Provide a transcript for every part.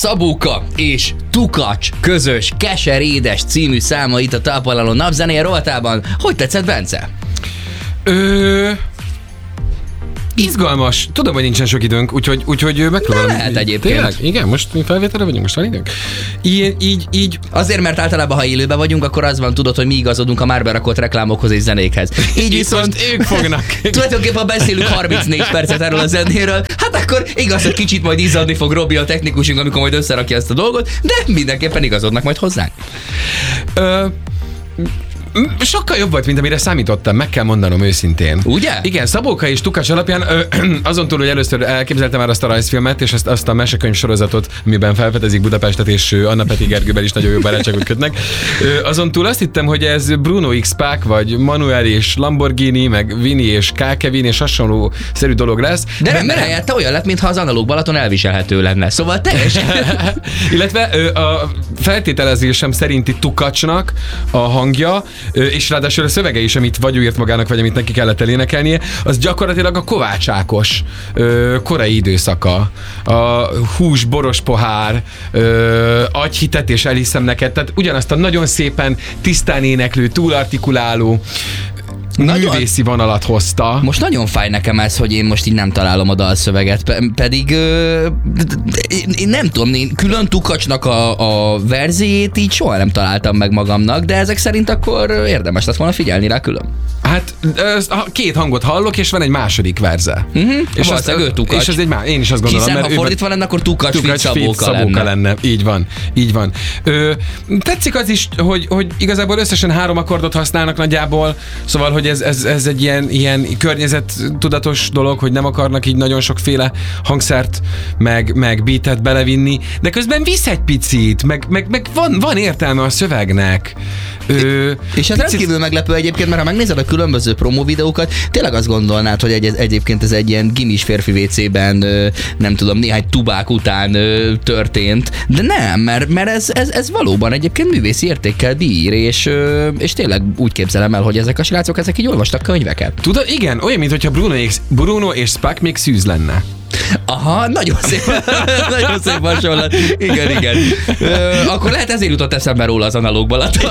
Szabóka és Tukacs közös Keserédes című száma itt a Talpallaló napzenéje rovatában. Hogy tetszett, Bence? Izgalmas. Tudom, hogy nincsen sok időnk, úgyhogy megpróbálom. Lehet egyébként. Tényleg? Igen, most mi felvételre vagyunk, most van időnk? Így. Azért, mert általában, ha élőben vagyunk, akkor az van, tudod, hogy mi igazodunk a már berakott reklámokhoz és zenékhez. Így viszont ők fognak. Tulajdonképpen, ha beszélünk 34 percet erről a zenéről, hát akkor igaz, hogy kicsit majd izzadni fog Robi, a technikusunk, amikor majd összerakja ezt a dolgot, de mindenképpen igazodnak majd hozzánk. Sokkal jobb volt, mint amire számítottam, meg kell mondanom őszintén. Ugye? Igen, Szabóka és Tukacs alapján azon túl, hogy először elképzeltem már azt a rajzfilmet, és azt a mesekönyv sorozatot, amiben felfedezik Budapestet, és Anna Peti Gergővel is nagyon jó barátságot kötnek. Azon túl azt hittem, hogy ez Bruno X Pack, vagy Manuel és Lamborghini, meg Vini és K. Kevin és hasonló szerű dolog lesz. De nem, mert helyette olyan lett, mintha az analóg Balaton elviselhető lenne. Szóval teljesen. Illetve a feltételezésem szerinti Tukacsnak a hangja, és ráadásul a szövege is, amit vagy ő írt magának, vagy amit neki kellett elénekelnie, az gyakorlatilag a Kovács Ákos korai időszaka. A hús, boros pohár, adj hitet és elhiszem neked, tehát ugyanazt a nagyon szépen, tisztán éneklő, túlartikuláló, művészi vonalat hozta. Most nagyon fáj nekem ez, hogy én most így nem találom a dalszöveget, pedig én nem tudom, én külön Tukacsnak a verzéjét így soha nem találtam meg magamnak, de ezek szerint akkor érdemes lett volna figyelni rá külön. Hát két hangot hallok, és van egy második verze. És és az én is azt gondolom. Hiszen ha fordítva lenne, akkor Tukacs fit Szabóka lenne. Így van. Tetszik az is, hogy igazából összesen 3 akkordot használnak nagyjából, szóval, hogy ez egy ilyen környezettudatos dolog, hogy nem akarnak így nagyon sokféle hangszert, meg beatet belevinni, de közben visz egy picit, meg van értelme a szövegnek. És ez rendkívül meglepő egyébként, mert ha megnézed a különböző promó videókat, tényleg azt gondolnád, hogy egyébként ez egy ilyen gimis férfi WC-ben, nem tudom, néhány tubák után történt, de nem, mert ez valóban egyébként művészi értékkel bír, és tényleg úgy képzelem el, hogy ezek a srácok, ezek így olvastak könyveket. Tudod, igen, olyan, mintha Bruno és Spack még szűz lenne. Aha, nagyon szép hasonlat. Igen. Akkor lehet ezért jutott eszembe róla az analóg Balaton.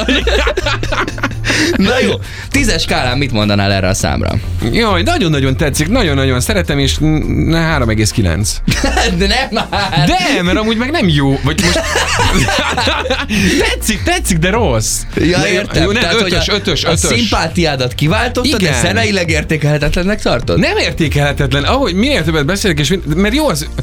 Na jó, 10-es skálán mit mondanál erre a számra? Jaj, nagyon-nagyon tetszik, nagyon-nagyon szeretem, és 3,9. De nem már! De, mert amúgy meg nem jó. Vagy most... tetszik, de rossz. Ja, értem. Jó, tehát, ötös. A szimpátiádat kiváltottad, de zeneileg értékelhetetlennek tartod? Nem értékelhetetlen. Ahogy minél többet beszélek, és mert jó az...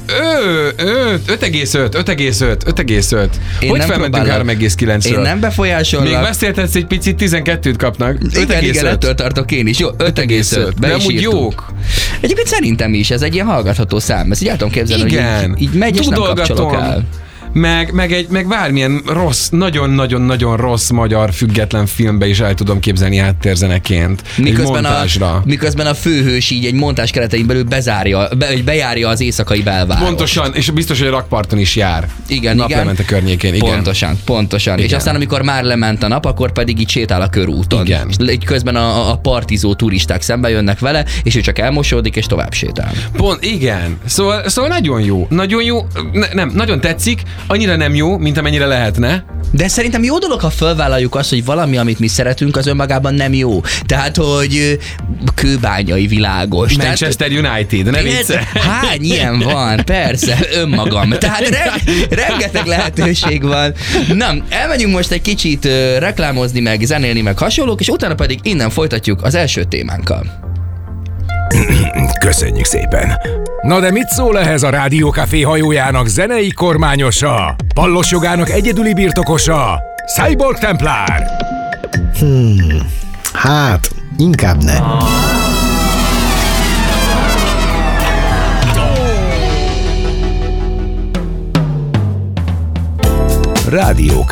5,5. Hogy felmentünk 3,9-ről? Én nem befolyásollak. Még beszéltetsz egy picit, 12-t kapnak. Igen, ettől tartok én is. Jó, 5,5. De amúgy jók. Egyébként szerintem is, ez egy ilyen hallgatható szám. Ezt így el tudom képzelni, hogy így megy, és nem kapcsolok el. Meg bármilyen rossz, nagyon-nagyon-nagyon rossz magyar független filmbe is el tudom képzelni háttérzeneként. Miközben a főhős így egy montás keretein belül bejárja az éjszakai belvárost. Pontosan, és biztos, hogy a rakparton is jár. Igen. Naplemente környékén, igen. Pontosan. Igen. És aztán, amikor már lement a nap, akkor pedig így sétál a körúton. Igen. És így közben a partizó turisták szembe jönnek vele, és ő csak elmosódik, és tovább sétál. Igen. Szóval nagyon jó. Nagyon tetszik. Annyira nem jó, mint amennyire lehetne. De szerintem jó dolog, ha felvállaljuk azt, hogy valami, amit mi szeretünk, az önmagában nem jó. Tehát, hogy kőbányai világos. Manchester United, ne vicce. Hány ilyen van? Persze, önmagam. Tehát rengeteg lehetőség van. Na, elmegyünk most egy kicsit reklámozni, meg zenélni, meg hasonlók, és utána pedig innen folytatjuk az első témánkkal. Köszönjük szépen! Na de mit szól ehhez a Rádiókafé hajójának zenei kormányosa? Pallos jogának egyedüli birtokosa? Cyborg Templár? Hát, inkább ne. Rádiókafé.